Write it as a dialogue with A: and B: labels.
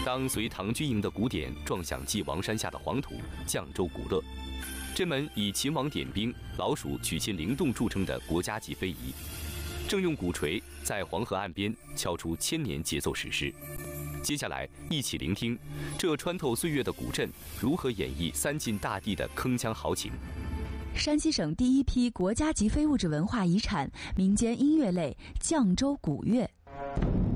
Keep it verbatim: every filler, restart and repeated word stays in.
A: 当随唐军营的鼓点撞响继王山下的黄土绛州鼓乐，这门以秦王点兵、老鼠娶亲灵动著称的国家级非遗，正用鼓槌在黄河岸边敲出千年节奏史诗。接下来，一起聆听这穿透岁月的古镇如何演绎三晋大地的铿锵豪情。
B: 山西省第一批国家级非物质文化遗产民间音乐类绛州鼓乐。